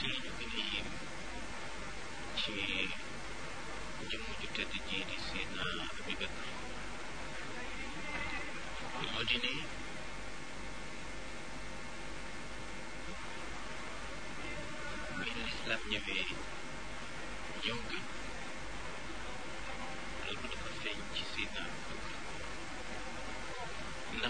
yi ñu gën a yéem ci jëmm ju tedd ji di Seydina Abubakar moo di ne bi lislaam ñëwee ñëw gi loolu dafa feeñ ci Seydina Abubakar